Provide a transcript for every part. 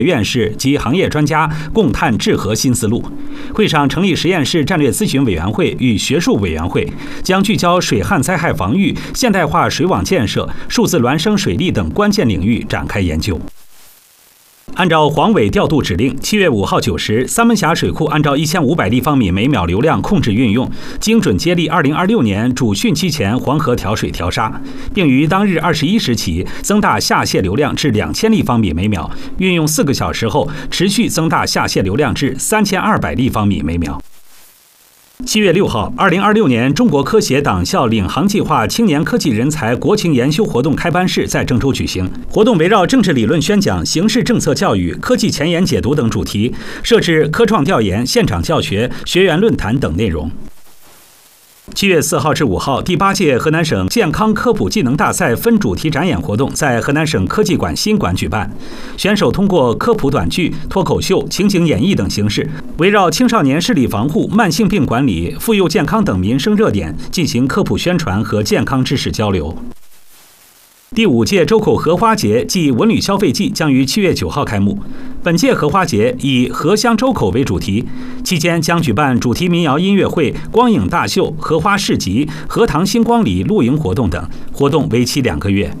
院士及行业专家共探治核新思路。会上成立实验室战略咨询委员会与学术委员会，将聚焦水旱灾害防御、现代化水网建设、数字孪生水利等关键领域展开研究。按照黄委调度指令，7月5号9时，三门峡水库按照1500立方米每秒流量控制运用，精准接力2026年主汛期前黄河调水调沙，并于当日21时起增大下泄流量至2000立方米每秒，运用4个小时后持续增大下泄流量至3200立方米每秒。7月6号，2026年中国科协党校领航计划青年科技人才国情研修活动开班式在郑州举行。活动围绕政治理论宣讲、形势政策教育、科技前沿解读等主题，设置科创调研、现场教学、学员论坛等内容。7月4号至5号，第8届河南省健康科普技能大赛分主题展演活动在河南省科技馆新馆举办。选手通过科普短剧、脱口秀、情景演绎等形式，围绕青少年视力防护、慢性病管理、妇幼健康等民生热点进行科普宣传和健康知识交流。第5届周口荷花节暨文旅消费季将于7月9号开幕。本届荷花节以荷香周口为主题，期间将举办主题民谣音乐会、光影大秀、荷花市集、荷塘星光里露营活动等，活动为期2个月。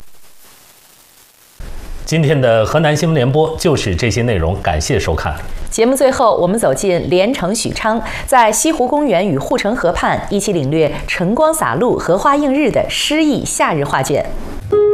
今天的河南新闻联播就是这些内容，感谢收看。 节目最后，我们走进连城许昌，在西湖公园与护城河畔一起领略晨光洒露、荷花映日的诗意夏日画卷。